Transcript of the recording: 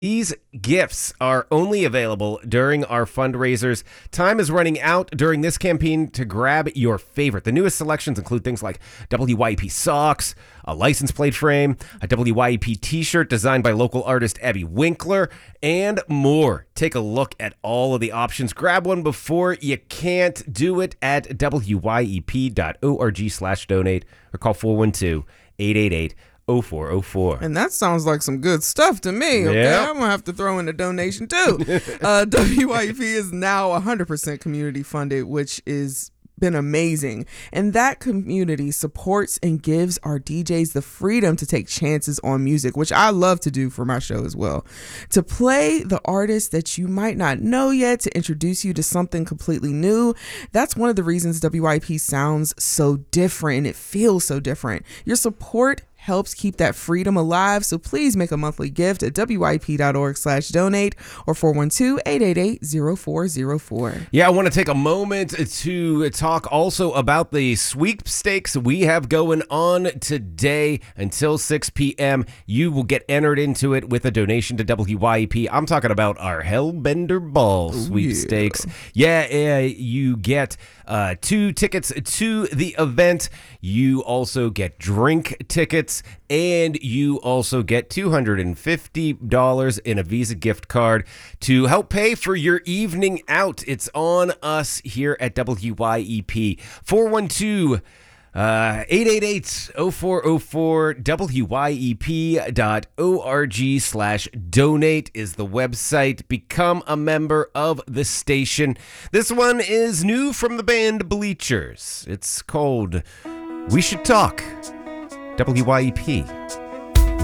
These gifts are only available during our fundraisers. Time is running out during this campaign to grab your favorite. The newest selections include things like WYEP socks, a license plate frame, a WYEP t-shirt designed by local artist Abby Winkler, and more. Take a look at all of the options. Grab one before you can't. Do it at wyep.org/donate or call 412-888-0404. And that sounds like some good stuff to me. Okay, Yep. I'm gonna have to throw in a donation too. WYEP is now 100% community funded, which is been amazing, and that community supports and gives our DJs the freedom to take chances on music, which I love to do for my show as well, to play the artists that you might not know yet, to introduce you to something completely new. That's one of the reasons WYEP sounds so different and it feels so different. Your support helps keep that freedom alive, so please make a monthly gift at wyep.org/donate or 412-888-0404. Yeah, I want to take a moment to talk also about the sweepstakes we have going on today until 6 p.m. You will get entered into it with a donation to WYEP. I'm talking about our Hellbender Ball sweepstakes. Yeah, you get 2 tickets to the event. You also get drink tickets, and you also get $250 in a Visa gift card to help pay for your evening out. It's on us here at WYEP. 412-888-0404, wyep.org/donate is the website. Become a member of the station. This one is new from the band Bleachers. It's called We Should Talk. WYEP.